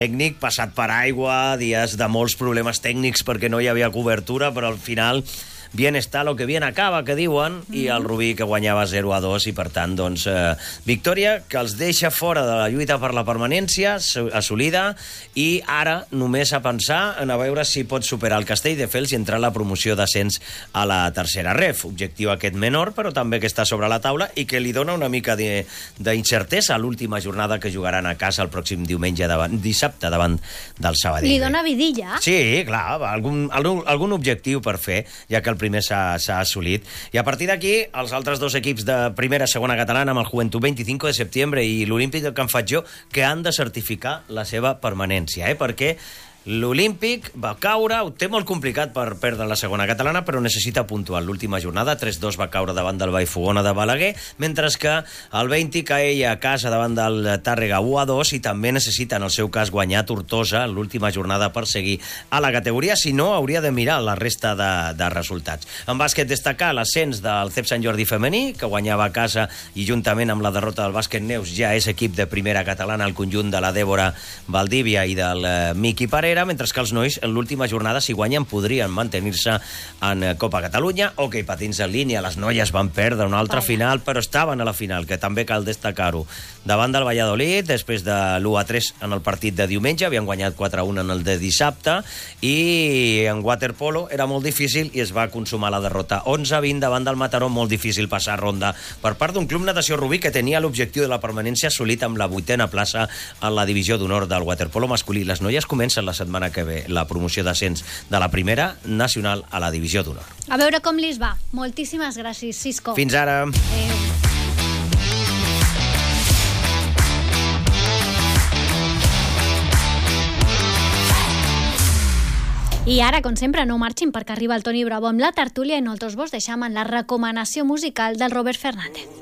tècnic passat per aigua, dies de molts problemes tècnics perquè no hi havia cobertura, però al final bien está lo que bien acaba, que diuen, i el Rubí que guanyava 0-2 i per tant, doncs, victòria que els deixa fora de la lluita per la permanència assolida i ara només a pensar en a veure si pot superar el Castelldefels i entrar a la promoció d'ascens a la tercera ref. Objectiu aquest menor, però també que està sobre la taula i que li dona una mica d'incertesa a l'última jornada que jugaran a casa el pròxim dissabte davant del Sabadell. Li dona vidilla? Sí, clar, algun objectiu per fer, ja que el primer s'ha assolit. I a partir d'aquí, els altres dos equips de primera i segona catalana, amb el Joventut 25 de setembre i l'Olímpic del Can Fatjó, que han de certificar la seva permanència, perquè l'Olímpic va caure, ho té molt complicat per perdre la segona catalana, però necessita puntuar. L'última jornada, 3-2 va caure davant del Vallfogona de Balaguer, mentre que el 20 caia a casa davant del Tàrrega 1-2 i també necessita, en el seu cas, guanyar Tortosa en l'última jornada per seguir a la categoria, si no hauria de mirar la resta de resultats. En bàsquet destacar l'ascens del CEP Sant Jordi femení, que guanyava a casa i juntament amb la derrota del bàsquet Neus ja és equip de primera catalana al conjunt de la Dèbora Valdívia i del Miqui Parera, mentre que els nois en l'última jornada, si guanyen, podrien mantenir-se en Copa Catalunya. Hoquei patins en línia, les noies van perdre una altra final, però estaven a la final, que també cal destacar-ho. Davant del Valladolid, després de l'1-3 en el partit de diumenge, havien guanyat 4-1 en el de dissabte, i en waterpolo era molt difícil i es va consumar la derrota 11-20 davant del Mataró, molt difícil passar ronda per part d'un club natació Rubí que tenia l'objectiu de la permanència assolit amb la 8a plaça en la divisió d'honor del waterpolo masculí. Les noies comencen la setmana que ve la promoció d'ascens de la primera nacional a la divisió d'honor. A veure com li va. Moltíssimes gràcies, Cisco. Fins ara. I ara, com sempre, no marxin perquè arriba el Toni Bravo amb la tertúlia i nosaltres vos deixem en la recomanació musical del Robert Fernández.